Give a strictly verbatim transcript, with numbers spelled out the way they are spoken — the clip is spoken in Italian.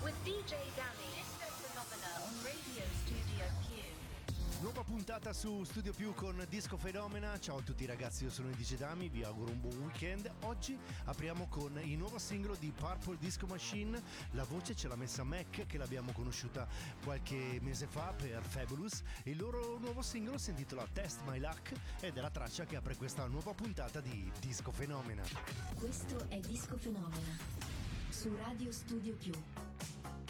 with D J Danny. Disco Phenomena on Radio Studio Più. Nuova puntata su Studio Più con Disco Phenomena. Ciao a tutti ragazzi, io sono il D J Dami, vi auguro un buon weekend. Oggi apriamo con il nuovo singolo di Purple Disco Machine. La voce ce l'ha messa Mac, che l'abbiamo conosciuta qualche mese fa per Fabulous. Il loro nuovo singolo si intitola Test My Luck ed è la traccia che apre questa nuova puntata di Disco Phenomena. Questo è Disco Phenomena su Radio Studio Più.